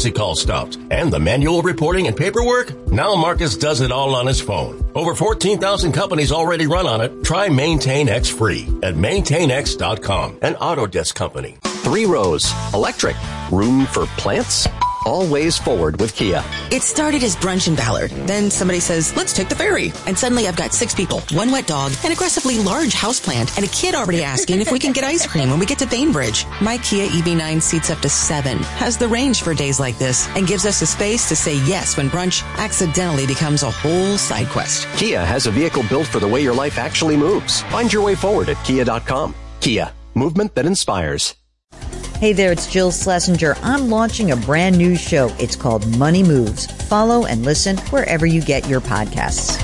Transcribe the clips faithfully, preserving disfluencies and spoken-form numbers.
emergency calls stopped. And the manual reporting and paperwork? Now Marcus does it all on his phone. Over fourteen thousand companies already run on it. Try MaintainX free at maintain x dot com, an Autodesk company. Three rows, electric, room for plants. All ways forward with Kia. It started as brunch in Ballard. Then somebody says, let's take the ferry. And suddenly I've got six people, one wet dog, an aggressively large houseplant, and a kid already asking if we can get ice cream when we get to Bainbridge. My Kia E V nine seats up to seven, has the range for days like this, and gives us the space to say yes when brunch accidentally becomes a whole side quest. Kia has a vehicle built for the way your life actually moves. Find your way forward at kia dot com. Kia, movement that inspires. Hey there, it's Jill Schlesinger. I'm launching a brand new show. It's called Money Moves. Follow and listen wherever you get your podcasts.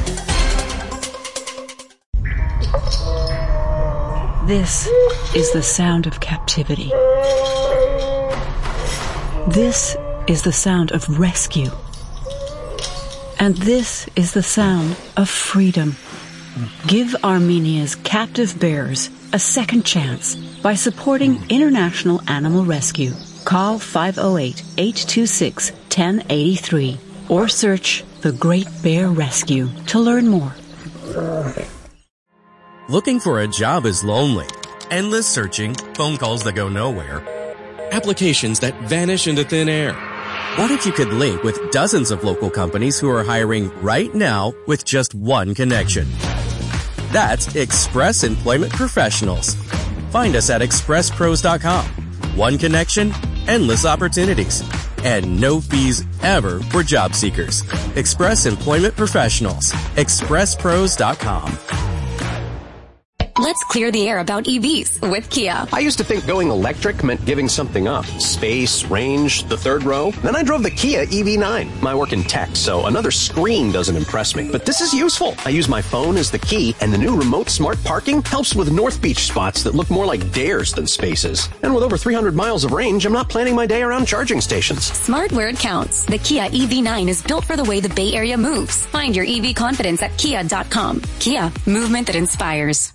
This is the sound of captivity. This is the sound of rescue. And this is the sound of freedom. Give Armenia's captive bears a second chance by supporting International Animal Rescue. Call five oh eight, eight two six, one oh eight three or search The Great Bear Rescue to learn more. Looking for a job is lonely. Endless searching, phone calls that go nowhere, applications that vanish into thin air. What if you could link with dozens of local companies who are hiring right now with just one connection? That's Express Employment Professionals. Find us at express pros dot com. One connection, endless opportunities, and no fees ever for job seekers. Express Employment Professionals. express pros dot com. Let's clear the air about E Vs with Kia. I used to think going electric meant giving something up. Space, range, the third row. Then I drove the Kia E V nine. I work in tech, so another screen doesn't impress me. But this is useful. I use my phone as the key, and the new remote smart parking helps with North Beach spots that look more like dares than spaces. And with over three hundred miles of range, I'm not planning my day around charging stations. Smart where it counts. The Kia E V nine is built for the way the Bay Area moves. Find your E V confidence at kia dot com. Kia, movement that inspires.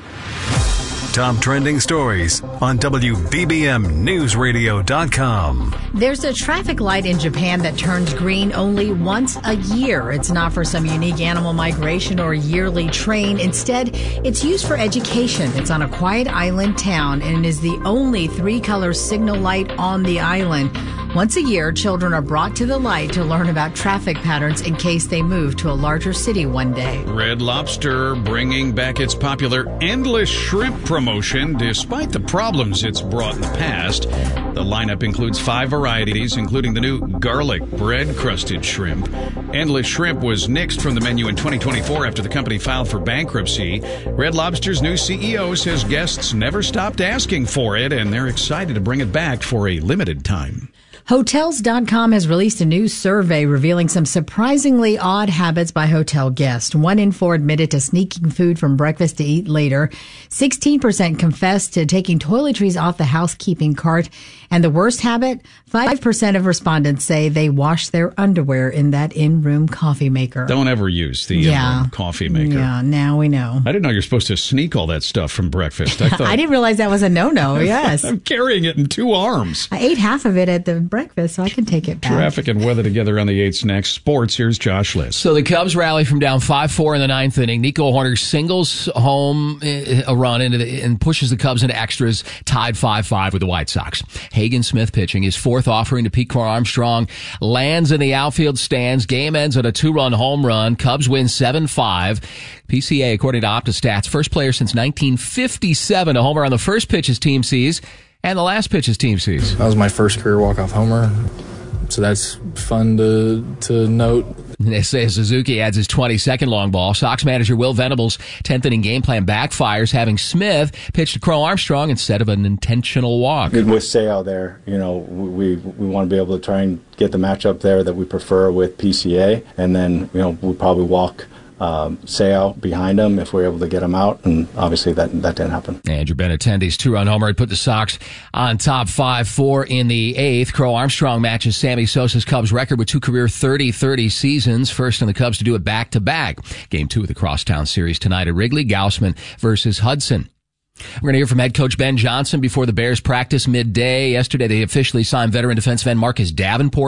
Top trending stories on W B B M News Radio dot com. There's a traffic light in Japan that turns green only once a year. It's not for some unique animal migration or yearly train. Instead, it's used for education. It's on a quiet island town and is the only three-color signal light on the island. Once a year, children are brought to the light to learn about traffic patterns in case they move to a larger city one day. Red Lobster bringing back its popular Endless Shrimp promotion despite the problems it's brought in the past. The lineup includes five varieties, including the new garlic bread-crusted shrimp. Endless Shrimp was nixed from the menu in twenty twenty-four after the company filed for bankruptcy. Red Lobster's new C E O says guests never stopped asking for it, and they're excited to bring it back for a limited time. Hotels dot com has released a new survey revealing some surprisingly odd habits by hotel guests. One in four admitted to sneaking food from breakfast to eat later. sixteen percent confessed to taking toiletries off the housekeeping cart. And the worst habit? five percent of respondents say they wash their underwear in that in-room coffee maker. Don't ever use the yeah. in-room coffee maker. Yeah, now we know. I didn't know you're supposed to sneak all that stuff from breakfast. I, thought, I didn't realize that was a no-no, yes. I'm carrying it in two arms. I ate half of it at the breakfast, so I can take it back. Traffic and weather together on the eights next. Sports, here's Josh Liss. So the Cubs rally from down five four in the ninth inning. Nico Horner singles home a run into the, and pushes the Cubs into extras, tied five five with the White Sox. Hagen Smith pitching his fourth offering to Pete Crow Armstrong lands in the outfield stands. Game ends at a two-run home run. Cubs win seven five. P C A, according to OptaStats, first player since nineteen fifty-seven to homer on the first pitch his team sees and the last pitch his team sees. That was my first career walk-off homer, so that's fun to to note. Seiya Suzuki adds his twenty-second long ball. Sox manager Will Venables' tenth inning game plan backfires, having Smith pitch to Crow Armstrong instead of an intentional walk. With Seiya there, you know, we we want to be able to try and get the matchup there that we prefer with P C A, and then, you know, we'll probably walk Um, Seiya behind him if we're able to get him out, and obviously that that didn't happen. Andrew Benintendi's two-run homer had put the Sox on top five four in the eighth. Crow Armstrong matches Sammy Sosa's Cubs record with two career thirty thirty seasons, first in the Cubs to do it back-to-back. Game two of the Crosstown Series tonight at Wrigley, Gausman versus Hudson. We're going to hear from head coach Ben Johnson before the Bears practice midday. Yesterday, they officially signed veteran defensive end Marcus Davenport